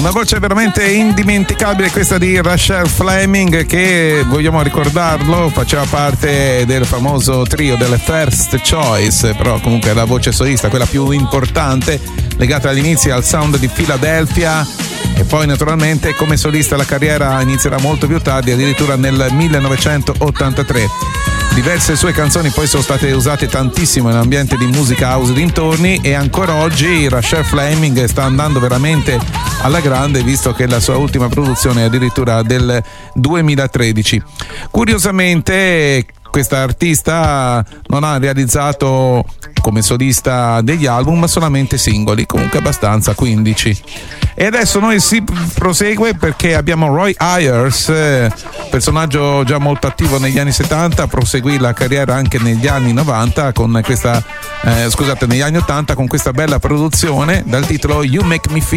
Una voce veramente indimenticabile questa di Rachel Fleming, che vogliamo ricordarlo faceva parte del famoso trio delle First Choice, però comunque la voce solista, quella più importante, legata all'inizio al sound di Philadelphia, e poi naturalmente come solista la carriera inizierà molto più tardi, addirittura nel 1983. Diverse sue canzoni poi sono state usate tantissimo in ambiente di musica house dintorni, e ancora oggi Rachel Fleming sta andando veramente alla grande, visto che la sua ultima produzione è addirittura del 2013. Curiosamente questa artista non ha realizzato come solista degli album, ma solamente singoli, comunque abbastanza, 15. E adesso noi si prosegue perché abbiamo Roy Ayers, personaggio già molto attivo negli anni 70, proseguì la carriera anche negli anni 90 con questa negli anni 80 con questa bella produzione dal titolo You Make Me Feel